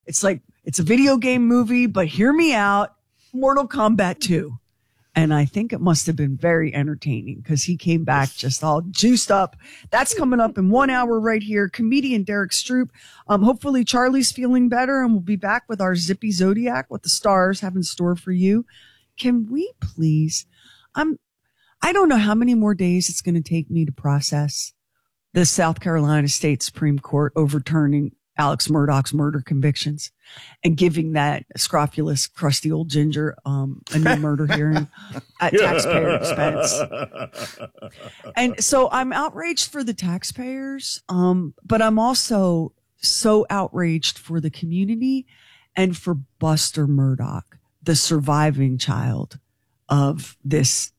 It's like, it's a video game movie, but hear me out. Mortal Kombat 2. And I think it must have been very entertaining because he came back just all juiced up. That's coming up in 1 hour right here. Comedian Derek Stroop. Hopefully Charlie's feeling better and we'll be back with our Zippy Zodiac, what the stars have in store for you. Can we please? I don't know how many more days it's going to take me to process the South Carolina State Supreme Court overturning Alex Murdaugh's murder convictions and giving that scrofulous, crusty old ginger a new murder hearing at taxpayer expense. And so I'm outraged for the taxpayers, but I'm also so outraged for the community and for Buster Murdaugh, the surviving child of this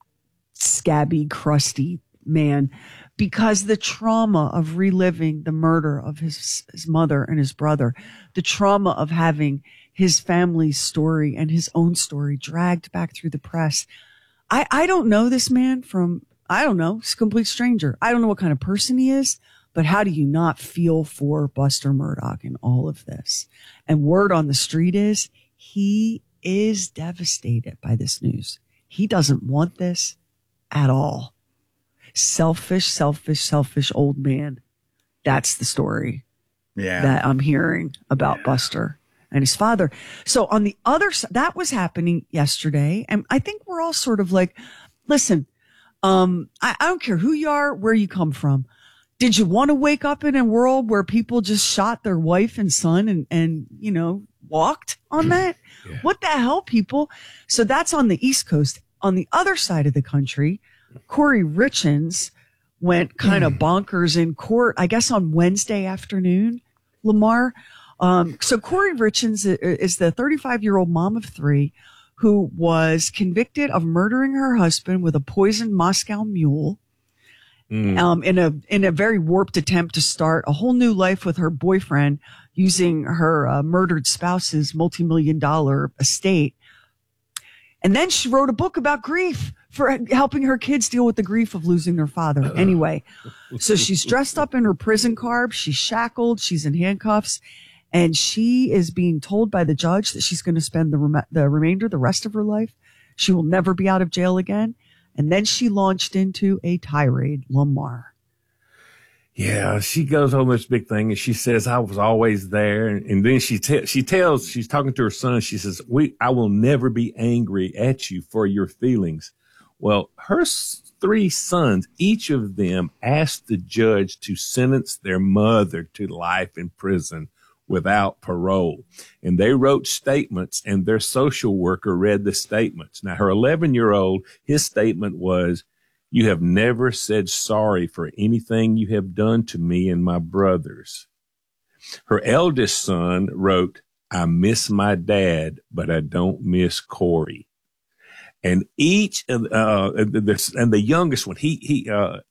scabby, crusty man, because the trauma of reliving the murder of his mother and his brother, the trauma of having his family's story and his own story dragged back through the press. I don't know this man from, I don't know, he's a complete stranger. I don't know what kind of person he is, but how do you not feel for Buster Murdaugh in all of this? And word on the street is he is devastated by this news. He doesn't want this at all. Selfish old man. That's the story that I'm hearing about Buster and his father. So on the other side, that was happening yesterday. And I think we're all sort of like, listen, I don't care who you are, where you come from. Did you want to wake up in a world where people just shot their wife and son and you know, walked on that? What the hell, people? So that's on the East Coast. On the other side of the country, Corey Richins went kind of bonkers in court, I guess on Wednesday afternoon, Lamar. So Corey Richins is the 35-year-old mom of three who was convicted of murdering her husband with a poisoned Moscow mule in a very warped attempt to start a whole new life with her boyfriend using her murdered spouse's multi-million-dollar estate. And then she wrote a book about grief for helping her kids deal with the grief of losing their father. Anyway, so she's dressed up in her prison garb. She's shackled. She's in handcuffs. And she is being told by the judge that she's going to spend the rest of her life. She will never be out of jail again. And then she launched into a tirade, Lamar. Yeah, she goes on this big thing and she says, I was always there. And then she's talking to her son. She says, I will never be angry at you for your feelings. Well, her three sons, each of them asked the judge to sentence their mother to life in prison without parole. And they wrote statements and their social worker read the statements. Now, her 11-year-old, his statement was, you have never said sorry for anything you have done to me and my brothers. Her eldest son wrote, I miss my dad, but I don't miss Corey. And each of the youngest one, the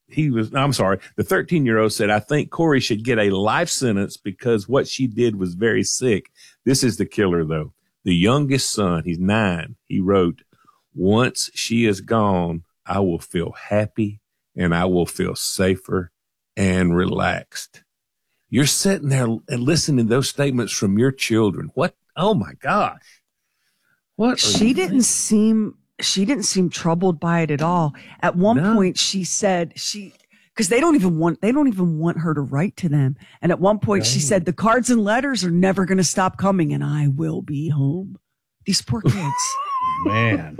13-year-old said, I think Corey should get a life sentence because what she did was very sick. This is the killer, though. The youngest son, he's 9. He wrote, once she is gone, I will feel happy and I will feel safer and relaxed. You're sitting there and listening to those statements from your children. What? Oh my gosh. What? She didn't seem troubled by it at all. At one point she said because they don't even want her to write to them. And at one point she said, the cards and letters are never going to stop coming and I will be home. These poor kids. Man.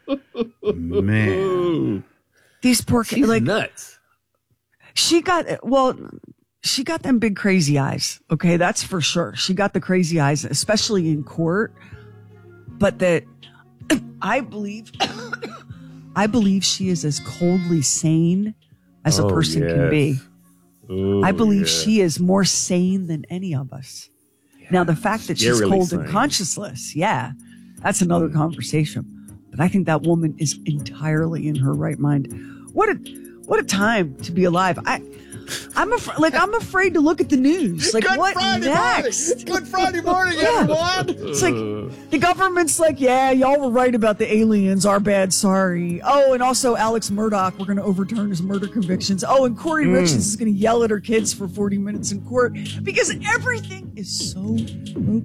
These poor kids, like nuts. She got them big crazy eyes. Okay. That's for sure. She got the crazy eyes, especially in court, but that I believe she is as coldly sane as a person can be. I believe she is more sane than any of us. Yeah. Now, the fact that she's cold and conscienceless, that's another conversation. But I think that woman is entirely in her right mind. What a time to be alive. I'm afraid to look at the news. Like, Good what Friday next? Morning. Good Friday morning, everyone. It's like the government's like, yeah, y'all were right about the aliens. Our bad, sorry. Oh, and also Alex Murdaugh, we're going to overturn his murder convictions. Oh, and Corey Richins is going to yell at her kids for 40 minutes in court because everything is so